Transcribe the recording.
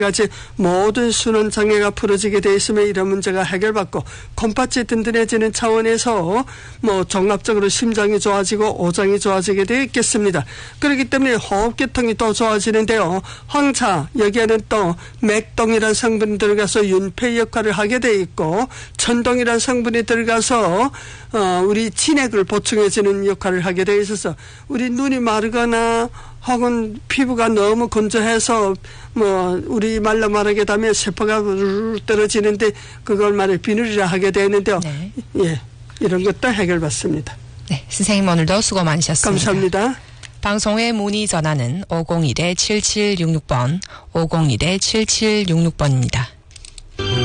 같이 모든 순환 장애가 풀어지게 돼 있으면 이런 문제가 해결받고 콩팥이 든든해지는 차원에서 뭐 종합적으로 심장이 좋아지고 오장이 좋아지게 되어 있겠습니다. 그렇기 때문에 호흡계통이 또 좋아지는데요. 황차 여기에는 또 맥동이라는 성분이 들어가서 윤폐 역할을 하게 되어 있고 천동이라는 성분이 들어가서 우리 진액을 보충해주는 역할을 하게 되어 있어서 우리 눈이 마르거나 혹은 피부가 너무 건조해서 뭐 우리 말로 말하게 되면 세포가 떨어지는데 그걸 말해 비늘이라 하게 되는데요. 네. 예, 이런 것도 해결받습니다. 네, 선생님 오늘도 수고 많으셨습니다. 감사합니다. 방송의 문의 전화는 501-7766번, 501-7766번입니다.